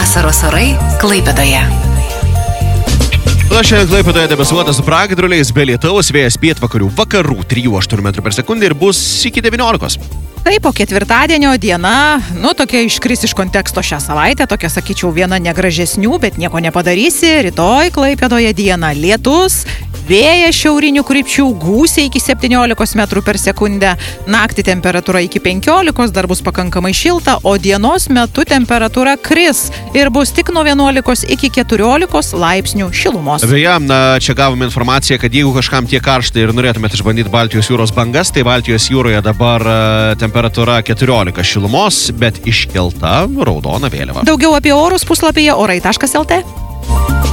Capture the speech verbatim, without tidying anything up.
Vasaros orai Klaipėdoje. Na, šiandien Klaipėdoje debesuota su pragiedruliais, be lietaus, vėjas pietvakarių vakarų trijų aštuonių metrų per sekundę ir bus iki devyniolikos. Taip, po ketvirtadienio diena, nu, tokia iškris iš konteksto šią savaitę, tokia, sakyčiau, viena negražesnių, bet nieko nepadarysi. Rytoj Klaipėdoje diena lietus, vėjas šiaurinių krypčių, gūsiai iki septyniolikos metrų per sekundę, naktį temperatūra iki penkiolikos, dar bus pakankamai šilta, o dienos metu temperatūra kris ir bus tik nuo vienuolikos iki keturiolikos laipsnių šilumos. Beje, na, čia gavome informaciją, kad jeigu kažkam tiek karšta ir norėtumėte išbandyti Baltijos jūros bangas, tai Baltijos jūroje dabar temperatūra keturiolika šilumos, bet iškelta raudona vėliava. Daugiau apie orus puslapyje orai taškas lt.